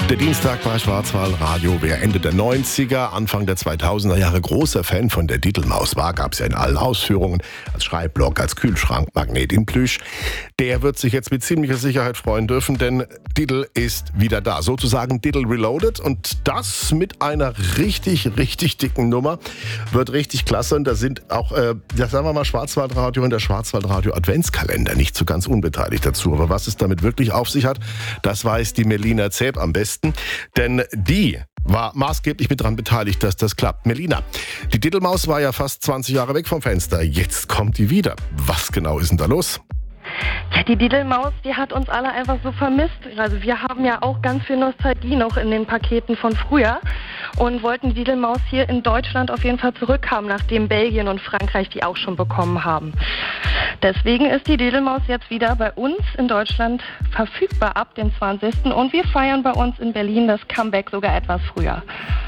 Der Dienstag bei Schwarzwaldradio. Wer Ende der 90er, Anfang der 2000er Jahre großer Fan von der Diddelmaus war, gab es ja in allen Ausführungen, als Schreibblock, als Kühlschrank, Magnet in Plüsch. Der wird sich jetzt mit ziemlicher Sicherheit freuen dürfen, denn Diddle ist wieder da. Sozusagen Diddle Reloaded und das mit einer richtig dicken Nummer. Wird richtig klasse und da sind auch, sagen wir mal, Schwarzwaldradio und der Schwarzwaldradio Adventskalender nicht so ganz unbeteiligt dazu. Aber was es damit wirklich auf sich hat, das weiß die Melina Zäb am besten. Denn die war maßgeblich mit daran beteiligt, dass das klappt. Melina, die Diddelmaus war ja fast 20 Jahre weg vom Fenster. Jetzt kommt die wieder. Was genau ist denn da los? Ja, die Diddelmaus, die hat uns alle einfach so vermisst. Also wir haben ja auch ganz viel Nostalgie noch in den Paketen von früher und wollten die Diddelmaus hier in Deutschland auf jeden Fall zurückhaben, nachdem Belgien und Frankreich die auch schon bekommen haben. Deswegen ist die Diddelmaus jetzt wieder bei uns in Deutschland verfügbar ab dem 20. Und wir feiern bei uns in Berlin das Comeback sogar etwas früher.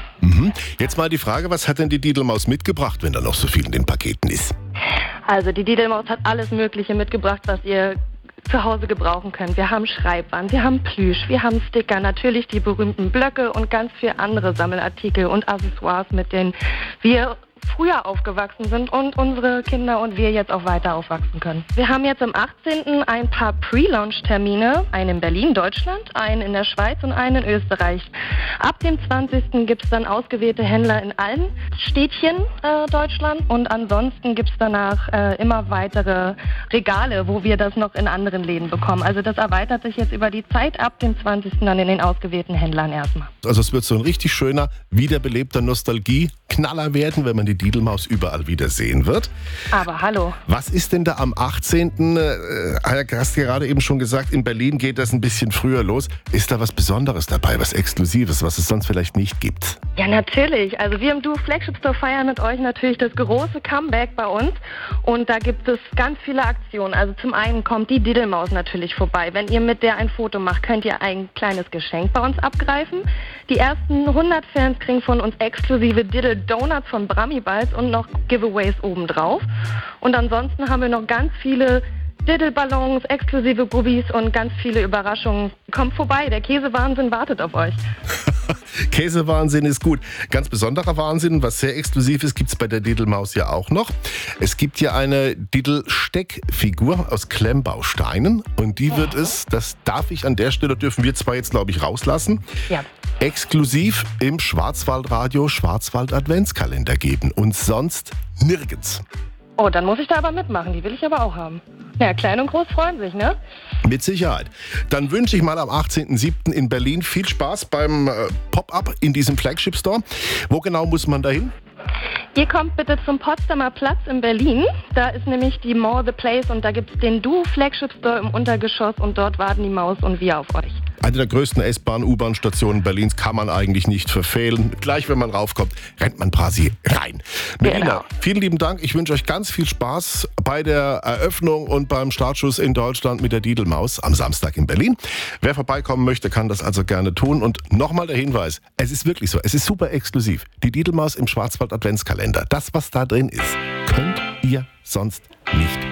Jetzt mal die Frage, was hat denn die Diddelmaus mitgebracht, wenn da noch so viel in den Paketen ist? Also die Diddelmaus hat alles Mögliche mitgebracht, was ihr zu Hause gebrauchen könnt. Wir haben Schreibband, wir haben Plüsch, wir haben Sticker, natürlich die berühmten Blöcke und ganz viele andere Sammelartikel und Accessoires, mit denen wir früher aufgewachsen sind und unsere Kinder und wir jetzt auch weiter aufwachsen können. Wir haben jetzt am 18. ein paar Pre-Launch-Termine, einen in Berlin, Deutschland, einen in der Schweiz und einen in Österreich. Ab dem 20. gibt es dann ausgewählte Händler in allen Städtchen Deutschland und ansonsten gibt es danach immer weitere Regale, wo wir das noch in anderen Läden bekommen. Also das erweitert sich jetzt über die Zeit ab dem 20. dann in den ausgewählten Händlern erstmal. Also es wird so ein richtig schöner, wiederbelebter Nostalgie-Knaller werden, wenn man die Diddelmaus überall wieder sehen wird. Aber hallo. Was ist denn da am 18.? Hast du gerade eben schon gesagt, in Berlin geht das ein bisschen früher los. Ist da was Besonderes dabei, was Exklusives, was es sonst vielleicht nicht gibt? Ja, natürlich. Also wir im Duo Flagship Store feiern mit euch natürlich das große Comeback bei uns. Und da gibt es ganz viele Aktionen. Also zum einen kommt die Diddelmaus natürlich vorbei. Wenn ihr mit der ein Foto macht, könnt ihr ein kleines Geschenk bei uns abgreifen. Die ersten 100 Fans kriegen von uns exklusive Diddle Donuts von Bramiballs und noch Giveaways obendrauf. Und ansonsten haben wir noch ganz viele Diddle-Ballons, exklusive Gubis und ganz viele Überraschungen. Kommt vorbei, der Käsewahnsinn wartet auf euch. Käsewahnsinn ist gut. Ganz besonderer Wahnsinn, was sehr exklusiv ist, gibt es bei der Diddelmaus ja auch noch. Es gibt hier eine Diddle-Steckfigur aus Klemmbausteinen und die wird es, das darf ich an der Stelle, dürfen wir zwar jetzt glaube ich rauslassen, Ja. exklusiv im Schwarzwaldradio Schwarzwald Adventskalender geben und sonst nirgends. Oh, dann muss ich da aber mitmachen, die will ich aber auch haben. Ja, klein und groß freuen sich, ne? Mit Sicherheit. Dann wünsche ich mal am 18.07. in Berlin viel Spaß beim Pop-Up in diesem Flagship Store. Wo genau muss man da hin? Ihr kommt bitte zum Potsdamer Platz in Berlin. Da ist nämlich die More the Place und da gibt es den Duo Flagship Store im Untergeschoss und dort warten die Maus und wir auf euch. Eine der größten S-Bahn-, U-Bahn-Stationen Berlins kann man eigentlich nicht verfehlen. Gleich, wenn man raufkommt, rennt man quasi rein. Melina, Genau. vielen lieben Dank. Ich wünsche euch ganz viel Spaß bei der Eröffnung und beim Startschuss in Deutschland mit der Diddelmaus am Samstag in Berlin. Wer vorbeikommen möchte, kann das also gerne tun. Und nochmal der Hinweis, es ist wirklich so, es ist super exklusiv. Die Diddelmaus im Schwarzwald Adventskalender. Das, was da drin ist, könnt ihr sonst nicht